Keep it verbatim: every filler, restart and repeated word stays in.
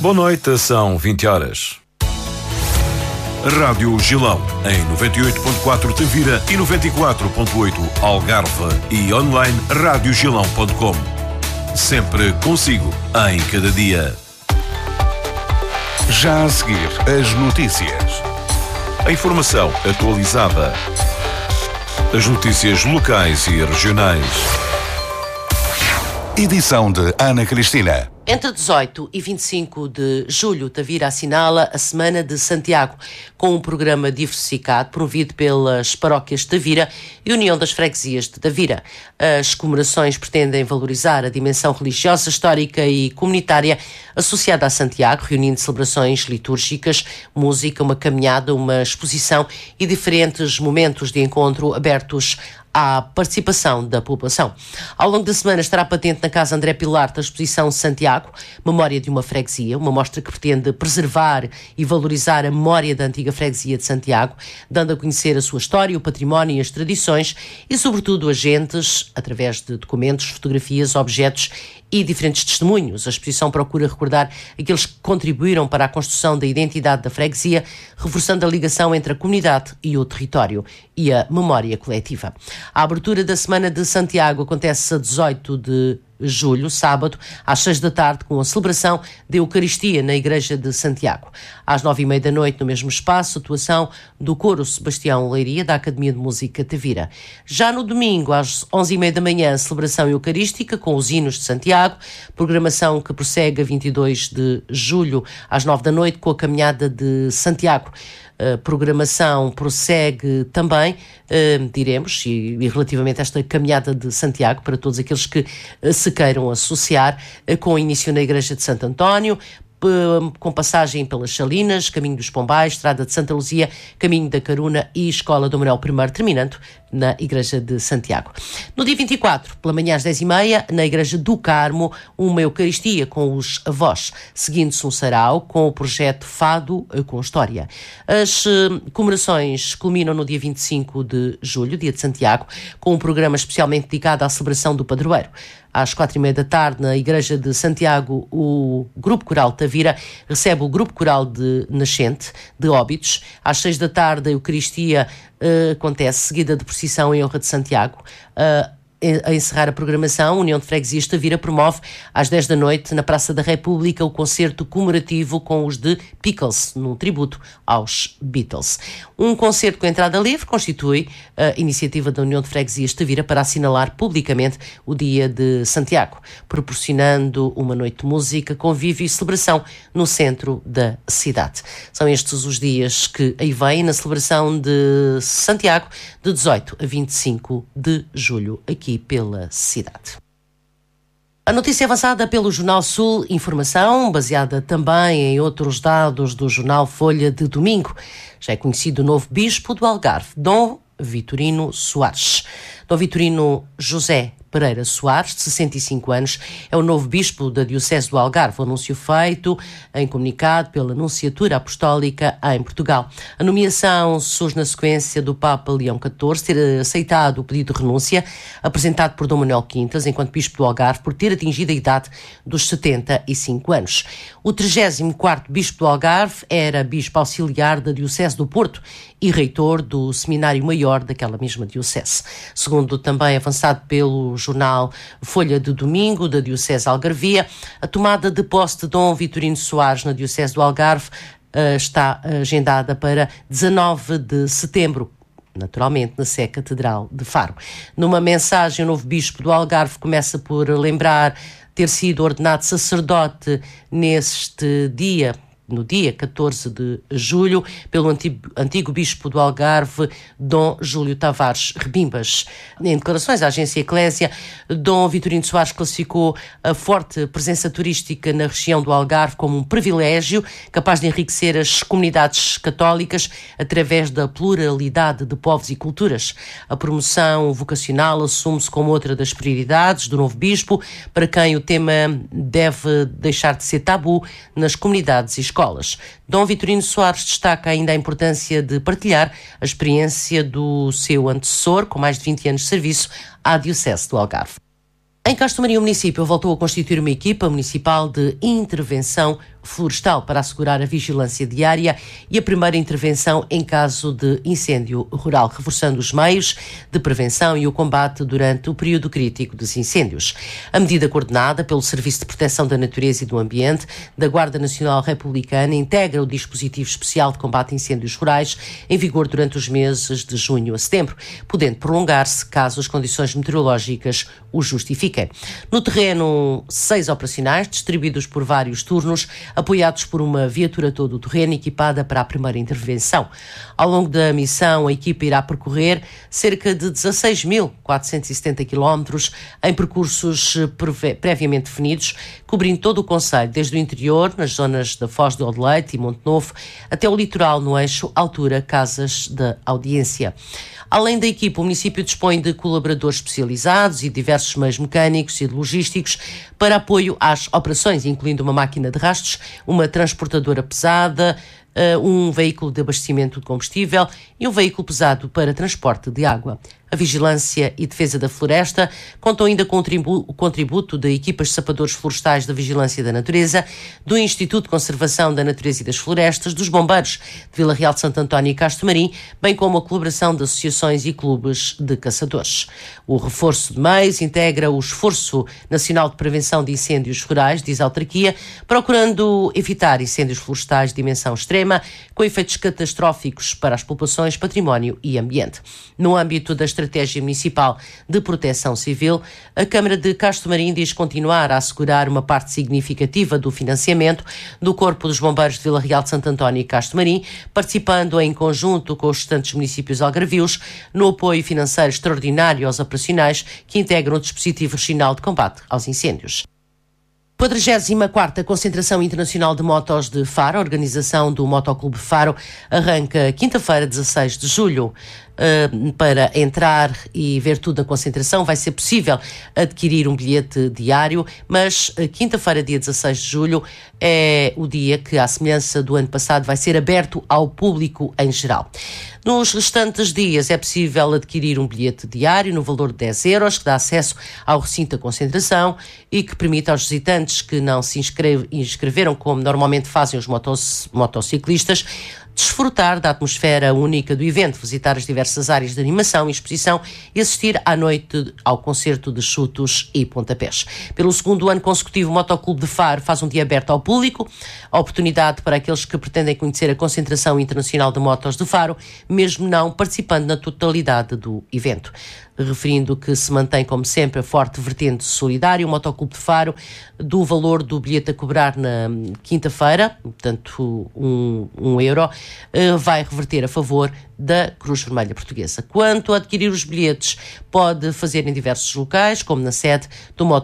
Boa noite, são vinte horas. Rádio Gilão, em noventa e oito ponto quatro Tavira e noventa e quatro ponto oito Algarve e online rádio gilão ponto com. Sempre consigo, em cada dia. Já a seguir, as notícias. A informação atualizada. As notícias locais e regionais. Edição de Ana Cristina. Entre dezoito e vinte e cinco de julho, Tavira assinala a Semana de Santiago, com um programa diversificado promovido pelas paróquias de Tavira e União das Freguesias de Tavira. As comemorações pretendem valorizar a dimensão religiosa, histórica e comunitária associada a Santiago, reunindo celebrações litúrgicas, música, uma caminhada, uma exposição e diferentes momentos de encontro abertos à participação da população. Ao longo da semana estará patente na Casa André Pilar a exposição Santiago, Memória de uma Freguesia, uma mostra que pretende preservar e valorizar a memória da antiga freguesia de Santiago, dando a conhecer a sua história, o património e as tradições e, sobretudo, agentes, através de documentos, fotografias, objetos e diferentes testemunhos. A exposição procura recordar aqueles que contribuíram para a construção da identidade da freguesia, reforçando a ligação entre a comunidade e o território e a memória coletiva. A abertura da Semana de Santiago acontece a dezoito de julho, sábado, às seis da tarde, com a celebração da Eucaristia na Igreja de Santiago. Às nove e meia da noite, no mesmo espaço, atuação do Coro Sebastião Leiria, da Academia de Música Tavira. Já no domingo, às onze e meia da manhã, celebração eucarística com os hinos de Santiago, programação que prossegue a vinte e dois de julho, às nove da noite, com a caminhada de Santiago. A programação prossegue também, uh, diremos, e, e relativamente a esta caminhada de Santiago, para todos aqueles que uh, se queiram associar, uh, com início na Igreja de Santo António, com passagem pelas Salinas, Caminho dos Pombais, Estrada de Santa Luzia, Caminho da Caruna e Escola do Manuel I, terminando na Igreja de Santiago. No dia vinte e quatro, pela manhã às dez e meia, na Igreja do Carmo, uma Eucaristia com os avós, seguindo-se um sarau com o projeto Fado com História. As uh, comemorações culminam no dia vinte e cinco de julho, dia de Santiago, com um programa especialmente dedicado à celebração do padroeiro. Às quatro e meia da tarde, na Igreja de Santiago, o Grupo Coral Tavira recebe o Grupo Coral de Nascente, de Óbidos. Às seis da tarde, a Eucaristia uh, acontece, seguida de procissão em honra de Santiago. Uh, A encerrar a programação, a União de Freguesias Tavira promove às dez da noite, na Praça da República, o concerto comemorativo com os de Pickles, num tributo aos Beatles. Um concerto com entrada livre constitui a iniciativa da União de Freguesias Tavira para assinalar publicamente o Dia de Santiago, proporcionando uma noite de música, convívio e celebração no centro da cidade. São estes os dias que aí vêm na celebração de Santiago, de dezoito a vinte e cinco de julho, aqui pela cidade. A notícia é avançada pelo Jornal Sul Informação, baseada também em outros dados do jornal Folha de domingo. Já é conhecido o novo bispo do Algarve, Dom Vitorino Soares. Dom Vitorino José Pereira Soares, de sessenta e cinco anos, é o novo bispo da Diocese do Algarve. O anúncio feito em comunicado pela Nunciatura Apostólica em Portugal. A nomeação surge na sequência do Papa Leão catorze ter aceitado o pedido de renúncia apresentado por Dom Manuel Quintas, enquanto bispo do Algarve, por ter atingido a idade dos setenta e cinco anos. O trigésimo quarto bispo do Algarve era bispo auxiliar da Diocese do Porto e reitor do Seminário Maior daquela mesma diocese. Segundo também avançado pelo jornal Folha de domingo da Diocese Algarvia, a tomada de posse de Dom Vitorino Soares na Diocese do Algarve uh, está agendada para dezanove de setembro. Naturalmente, na Sé Catedral de Faro. Numa mensagem, o novo bispo do Algarve começa por lembrar ter sido ordenado sacerdote neste dia, no dia catorze de julho, pelo antigo, antigo bispo do Algarve, Dom Júlio Tavares Rebimbas. Em declarações à agência Eclésia, Dom Vitorino Soares classificou a forte presença turística na região do Algarve como um privilégio capaz de enriquecer as comunidades católicas através da pluralidade de povos e culturas. A promoção vocacional assume-se como outra das prioridades do novo bispo, para quem o tema deve deixar de ser tabu nas comunidades e escolas. Escolas. Dom Vitorino Soares destaca ainda a importância de partilhar a experiência do seu antecessor, com mais de vinte anos de serviço, à Diocese do Algarve. Em Castro Maria, o município voltou a constituir uma equipa municipal de intervenção florestal para assegurar a vigilância diária e a primeira intervenção em caso de incêndio rural, reforçando os meios de prevenção e o combate durante o período crítico dos incêndios. A medida coordenada pelo Serviço de Proteção da Natureza e do Ambiente da Guarda Nacional Republicana integra o dispositivo especial de combate a incêndios rurais em vigor durante os meses de junho a setembro, podendo prolongar-se caso as condições meteorológicas o justifiquem. No terreno, seis operacionais, distribuídos por vários turnos, apoiados por uma viatura todo o terreno equipada para a primeira intervenção. Ao longo da missão, a equipa irá percorrer cerca de dezasseis mil quatrocentos e setenta quilómetros em percursos previamente definidos, cobrindo todo o concelho, desde o interior, nas zonas da Foz do Odeleite e Monte Novo, até o litoral no eixo altura Casas da Audiência. Além da equipa, o município dispõe de colaboradores especializados e diversos meios mecânicos e logísticos para apoio às operações, incluindo uma máquina de rastros, uma transportadora pesada, um veículo de abastecimento de combustível e um veículo pesado para transporte de água. A Vigilância e Defesa da Floresta contam ainda com o contributo de equipas de sapadores florestais da Vigilância da Natureza, do Instituto de Conservação da Natureza e das Florestas, dos Bombeiros de Vila Real de Santo António e Castro Marim, bem como a colaboração de associações e clubes de caçadores. O reforço de meios integra o Esforço Nacional de Prevenção de Incêndios Rurais, diz a autarquia, procurando evitar incêndios florestais de dimensão extrema, com efeitos catastróficos para as populações, património e ambiente. No âmbito da Estratégia Municipal de Proteção Civil, a Câmara de Castro Marim diz continuar a assegurar uma parte significativa do financiamento do Corpo dos Bombeiros de Vila Real de Santo António e Castro Marim, participando em conjunto com os restantes municípios algarvios no apoio financeiro extraordinário aos operacionais que integram o dispositivo regional de combate aos incêndios. quadragésima quarta Concentração Internacional de Motos de Faro, a organização do Motoclube Faro, arranca quinta-feira, dezasseis de julho. Uh, para entrar e ver tudo na concentração vai ser possível adquirir um bilhete diário, mas uh, quinta-feira, dia dezasseis de julho, é o dia que, à semelhança do ano passado, vai ser aberto ao público em geral. Nos restantes dias é possível adquirir um bilhete diário no valor de dez euros, que dá acesso ao recinto da concentração e que permite aos visitantes que não se inscreve, inscreveram, como normalmente fazem os motos, motociclistas, desfrutar da atmosfera única do evento, visitar as diversas áreas de animação e exposição e assistir à noite ao concerto de chutos e pontapés. Pelo segundo ano consecutivo, o Motoclube de Faro faz um dia aberto ao público, a oportunidade para aqueles que pretendem conhecer a Concentração Internacional de Motos de Faro, mesmo não participando na totalidade do evento. Referindo que se mantém, como sempre, a forte vertente solidária, o Motoclube de Faro, do valor do bilhete a cobrar na quinta-feira, portanto um, um euro, vai reverter a favor da Cruz Vermelha Portuguesa. Quanto a adquirir os bilhetes, pode fazer em diversos locais, como na sede do Moto